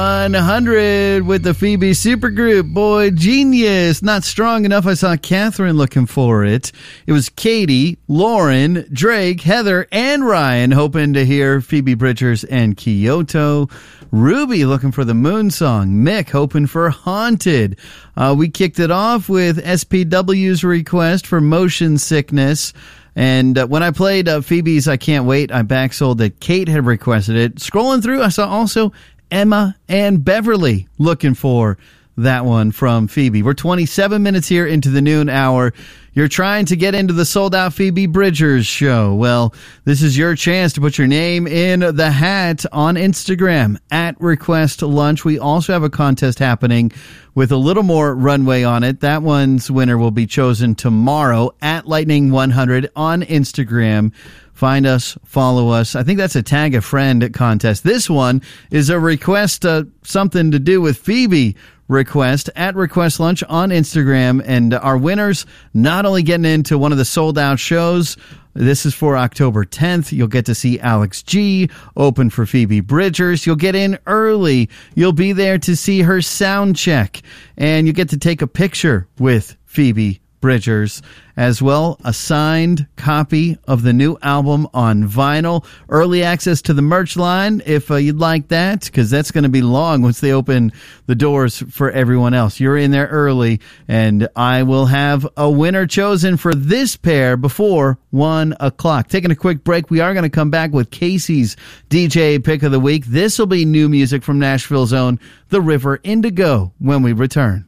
100 with the Phoebe Supergroup. Boy, genius. Not strong enough. I saw Catherine looking for it. It was Katie, Lauren, Drake, Heather, and Ryan hoping to hear Phoebe Bridgers and Kyoto. Ruby looking for the Moon Song. Mick hoping for Haunted. We kicked it off with SPW's request for Motion Sickness. And when I played Phoebe's I Can't Wait, I backsold that Kate had requested it. Scrolling through, I saw also Emma and Beverly looking for that one from Phoebe. We're 27 minutes here into the noon hour. You're trying to get into the sold-out Phoebe Bridgers show. Well, this is your chance to put your name in the hat on Instagram at Request Lunch. We also have a contest happening with a little more runway on it. That one's winner will be chosen tomorrow at Lightning100 on Instagram. Find us, follow us. I think that's a tag a friend contest. This one is a request, something to do with Phoebe request at Request Lunch on Instagram. And our winners not only getting into one of the sold out shows, this is for October 10th. You'll get to see Alex G open for Phoebe Bridgers. You'll get in early. You'll be there to see her sound check. And you get to take a picture with Phoebe Bridgers, as well a signed copy of the new album on vinyl, early access to the merch line if you'd like that, because that's going to be long once they open the doors for everyone else. You're in there early, and I will have a winner chosen for this pair before 1 o'clock. Taking a quick break, we are going to come back with Casey's DJ Pick of the Week. This will be new music from Nashville's own The River Indigo when we return.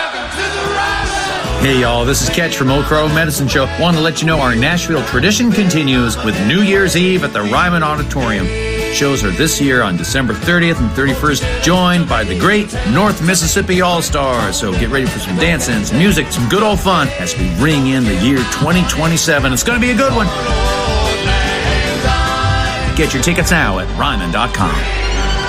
Hey y'all, this is Ketch from Old Crow Medicine Show. Want to let you know our Nashville tradition continues with New Year's Eve at the Ryman Auditorium. Shows are this year on December 30th and 31st, joined by the great North Mississippi All-Stars. So get ready for some dancing, some music, some good old fun as we ring in the year 2027. It's going to be a good one. Get your tickets now at Ryman.com.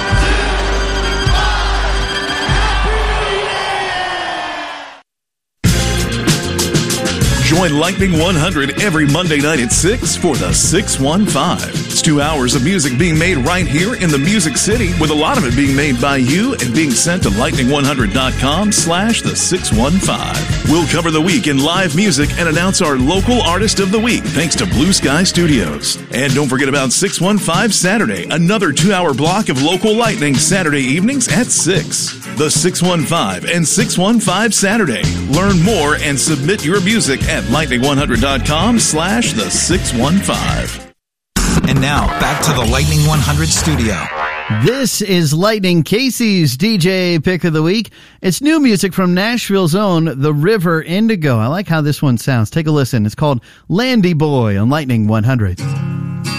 Join Lightning 100 every Monday night at 6 for the 615. It's 2 hours of music being made right here in the Music City, with a lot of it being made by you and being sent to lightning100.com/the 615. We'll cover the week in live music and announce our local artist of the week, thanks to Blue Sky Studios. And don't forget about 615 Saturday, another 2-hour block of local lightning Saturday evenings at 6. The 615 and 615 Saturday. Learn more and submit your music at lightning100.com/the 615. And now, back to the Lightning 100 studio. This is Lightning Casey's DJ Pick of the Week. It's new music from Nashville's own The River Indigo. I like how this one sounds. Take a listen. It's called Landy Boy on Lightning 100.